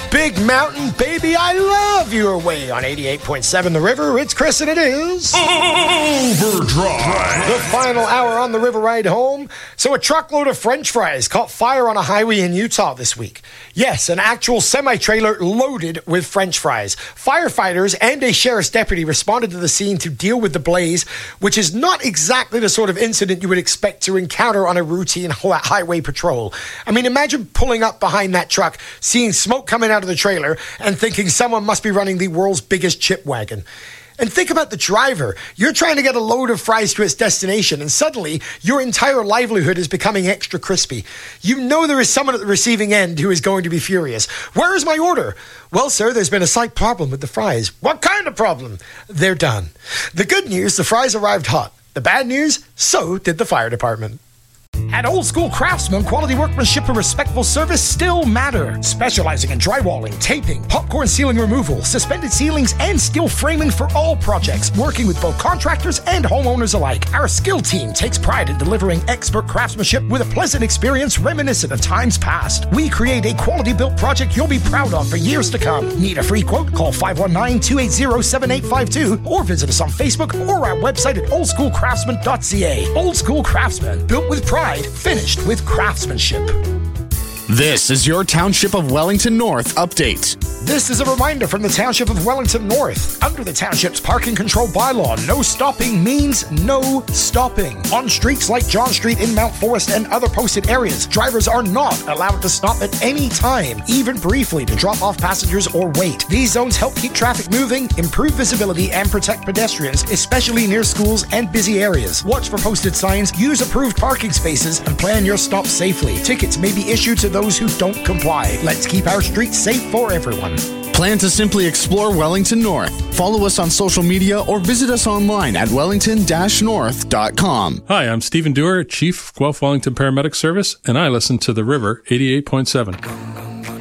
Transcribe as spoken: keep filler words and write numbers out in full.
Big Mountain, baby, I love your way on eighty-eight point seven The River. It's Chris and it is Overdrive. The final hour on the river ride home. So a truckload of French fries caught fire on a highway in Utah this week. Yes, an actual semi-trailer loaded with French fries. Firefighters and a sheriff's deputy responded to the scene to deal with the blaze, which is not exactly the sort of incident you would expect to encounter on a routine highway patrol. I mean, imagine pulling up behind that truck, seeing smoke coming out of the trailer, and thinking someone must be running the world's biggest chip wagon. And think about the driver. You're trying to get a load of fries to its destination, and suddenly your entire livelihood is becoming extra crispy. You know there is someone at the receiving end who is going to be furious. Where is my order? Well, sir, there's been a slight problem with the fries. What kind of problem? They're done. The good news, the fries arrived hot. The bad news, so did the fire department. At Old School Craftsman, quality workmanship and respectful service still matter. Specializing in drywalling, taping, popcorn ceiling removal, suspended ceilings, and steel framing for all projects. Working with both contractors and homeowners alike. Our skilled team takes pride in delivering expert craftsmanship with a pleasant experience reminiscent of times past. We create a quality-built project you'll be proud of for years to come. Need a free quote? Call five one nine, two eight zero, seven eight five two or visit us on Facebook or our website at old school craftsman dot c a. Old School Craftsman, built with pride, finished with craftsmanship. This is your Township of Wellington North update. This is a reminder from the Township of Wellington North. Under the Township's parking control bylaw, no stopping means no stopping. On streets like John Street in Mount Forest and other posted areas, drivers are not allowed to stop at any time, even briefly, to drop off passengers or wait. These zones help keep traffic moving, improve visibility, and protect pedestrians, especially near schools and busy areas. Watch for posted signs, use approved parking spaces, and plan your stop safely. Tickets may be issued to those who don't comply. Let's keep our streets safe for everyone. Plan to simply explore Wellington North. Follow us on social media or visit us online at wellington dash north dot com. Hi, I'm Stephen Dewar, Chief of Guelph Wellington Paramedic Service, and I listen to The River eighty-eight point seven.